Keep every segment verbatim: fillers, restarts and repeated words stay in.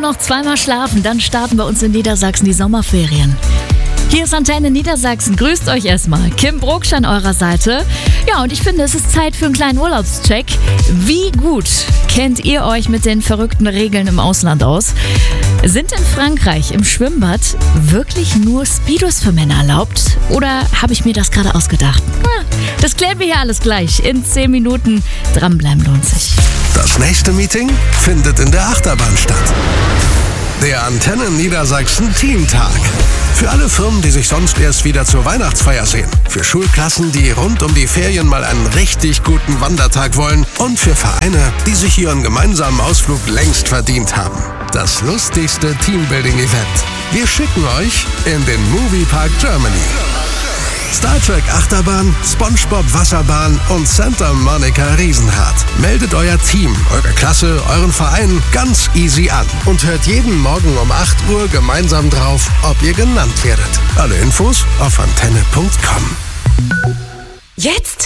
noch zweimal schlafen, dann starten bei uns in Niedersachsen die Sommerferien. Hier ist Antenne Niedersachsen. Grüßt euch erstmal. Kim Broksch an eurer Seite. Ja, und ich finde, es ist Zeit für einen kleinen Urlaubscheck. Wie gut kennt ihr euch mit den verrückten Regeln im Ausland aus? Sind in Frankreich im Schwimmbad wirklich nur Speedos für Männer erlaubt? Oder habe ich mir das gerade ausgedacht? Na, das klären wir hier alles gleich. In zehn Minuten. Dranbleiben lohnt sich. Das nächste Meeting findet in der Achterbahn statt. Der Antenne Niedersachsen Teamtag. Für alle Firmen, die sich sonst erst wieder zur Weihnachtsfeier sehen. Für Schulklassen, die rund um die Ferien mal einen richtig guten Wandertag wollen. Und für Vereine, die sich ihren gemeinsamen Ausflug längst verdient haben. Das lustigste Teambuilding-Event. Wir schicken euch in den Moviepark Germany. Star Trek Achterbahn, SpongeBob Wasserbahn und Santa Monica Riesenrad. Meldet euer Team, eure Klasse, euren Verein ganz easy an. Und hört jeden Morgen um acht Uhr gemeinsam drauf, ob ihr genannt werdet. Alle Infos auf antenne punkt com. Jetzt?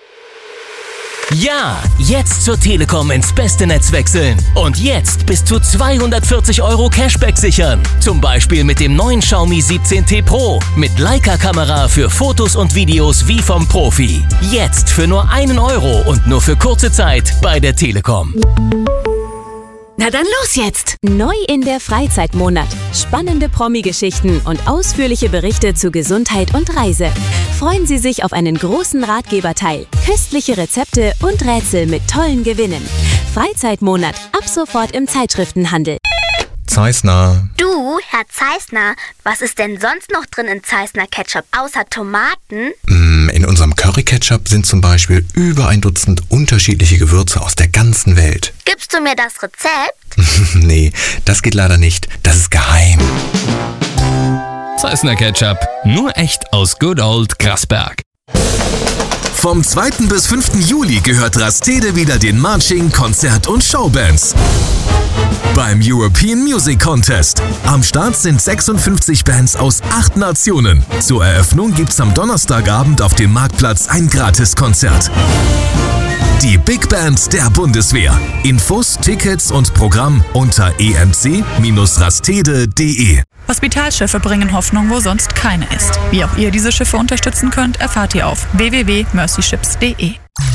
Ja, jetzt zur Telekom ins beste Netz wechseln. Und jetzt bis zu zweihundertvierzig Euro Cashback sichern. Zum Beispiel mit dem neuen Xiaomi siebzehn T Pro. Mit Leica-Kamera für Fotos und Videos wie vom Profi. Jetzt für nur einen Euro und nur für kurze Zeit bei der Telekom. Na dann los jetzt! Neu in der Freizeitmonat. Spannende Promi-Geschichten und ausführliche Berichte zu Gesundheit und Reise. Freuen Sie sich auf einen großen Ratgeberteil, köstliche Rezepte und Rätsel mit tollen Gewinnen. Freizeitmonat, ab sofort im Zeitschriftenhandel. Zeissner. Du, Herr Zeissner, was ist denn sonst noch drin in Zeissner Ketchup, außer Tomaten? In unserem Curry-Ketchup sind zum Beispiel über ein Dutzend unterschiedliche Gewürze aus der ganzen Welt. Gibst du mir das Rezept? Nee, das geht leider nicht. Das ist geheim. Zeissner Ketchup, nur echt aus Good Old Grasberg. Vom zweiten bis fünften Juli gehört Rastede wieder den Marching, Konzert- und Showbands. Beim European Music Contest. Am Start sind sechsundfünfzig Bands aus acht Nationen. Zur Eröffnung gibt's am Donnerstagabend auf dem Marktplatz ein Gratiskonzert. Die Big Band der Bundeswehr. Infos, Tickets und Programm unter e m c Bindestrich rastede punkt d e. Hospitalschiffe bringen Hoffnung, wo sonst keine ist. Wie auch ihr diese Schiffe unterstützen könnt, erfahrt ihr auf w w w punkt mercy ships punkt d e.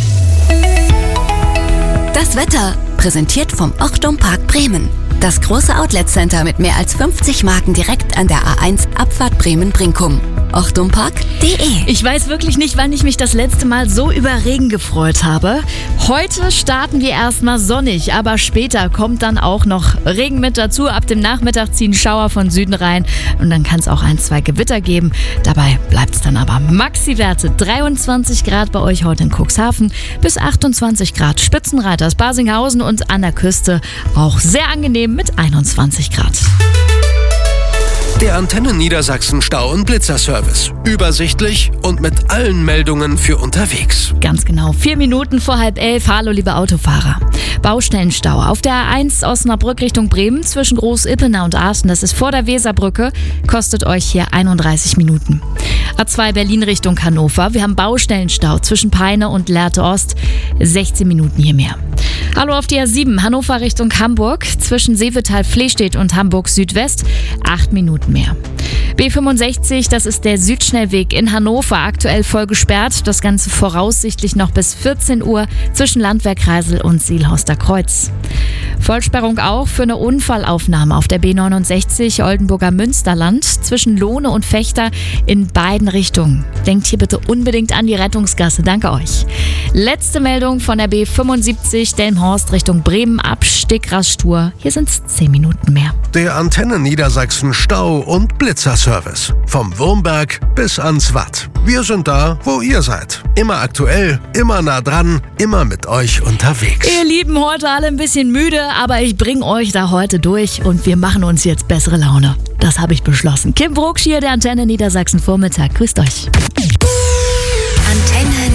Das Wetter, präsentiert vom Ochtum Park Bremen. Das große Outlet-Center mit mehr als fünfzig Marken direkt an der A eins Abfahrt Bremen-Brinkum. ochtumpark punkt d e. Ich weiß wirklich nicht, wann ich mich das letzte Mal so über Regen gefreut habe. Heute starten wir erstmal sonnig, aber später kommt dann auch noch Regen mit dazu. Ab dem Nachmittag ziehen Schauer von Süden rein und dann kann es auch ein, zwei Gewitter geben. Dabei bleibt es dann aber Maxi-Werte. dreiundzwanzig Grad bei euch heute in Cuxhaven bis achtundzwanzig Grad Spitzenreiters, Barsinghausen und an der Küste auch sehr angenehm mit einundzwanzig Grad. Der Antenne Niedersachsen Stau- und Blitzerservice. Übersichtlich und mit allen Meldungen für unterwegs. Ganz genau, vier Minuten vor halb elf. Hallo, liebe Autofahrer. Baustellenstau auf der A eins Osnabrück Richtung Bremen zwischen Groß-Ippenau und Aachen. Das ist vor der Weserbrücke. Kostet euch hier einunddreißig Minuten. A zwei Berlin Richtung Hannover. Wir haben Baustellenstau zwischen Peine und Lehrte Ost. sechzehn Minuten hier mehr. Hallo auf die A sieben Hannover Richtung Hamburg. Zwischen Seevetal-Flehstedt und Hamburg Südwest. acht Minuten mehr. B fünfundsechzig, das ist der Südschnellweg in Hannover, aktuell voll gesperrt. Das Ganze voraussichtlich noch bis vierzehn Uhr zwischen Landwehr-Kreisel und Sielhauster Kreuz. Vollsperrung auch für eine Unfallaufnahme auf der B neunundsechzig Oldenburger Münsterland zwischen Lohne und Fechter in beiden Richtungen. Denkt hier bitte unbedingt an die Rettungsgasse. Danke euch. Letzte Meldung von der B fünfundsiebzig Delmenhorst Richtung Bremen ab Stickrastur. Hier sind es zehn Minuten mehr. Der Antenne Niedersachsen Stau- und Blitzerservice. Vom Wurmberg bis ans Watt. Wir sind da, wo ihr seid. Immer aktuell, immer nah dran, immer mit euch unterwegs. Ihr Lieben, heute alle ein bisschen müde, aber ich bringe euch da heute durch und wir machen uns jetzt bessere Laune. Das habe ich beschlossen. Kim Broksch hier, der Antenne Niedersachsen Vormittag. Grüßt euch. Antenne